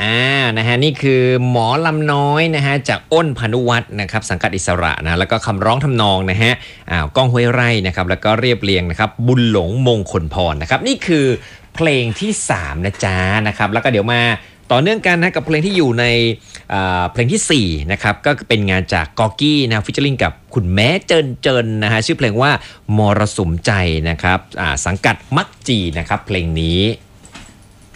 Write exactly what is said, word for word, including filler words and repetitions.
อ่านะฮะนี่คือหมอลำน้อยนะฮะจากอ้นพานุวัฒน์นะครับสังกัดอิสระนะแล้วก็คำร้องทำนองนะฮะอ้าวก้องห้วยไร่นะครับแล้วก็เรียบเรียงนะครับบุญหลงมงคลพรนะครับนี่คือเพลงที่สามนะจ๊ะนะครับแล้วก็เดี๋ยวมาต่อเนื่องกันนะกับเพลงที่อยู่ในเพลงที่สี่นะครับก็เป็นงานจากกอกี้นะฟิชเชอร์ลิงกับคุณแม่เจินเจินนะฮะชื่อเพลงว่ามรสุมใจนะครับสังกัดมักจีนะครับเพลงนี้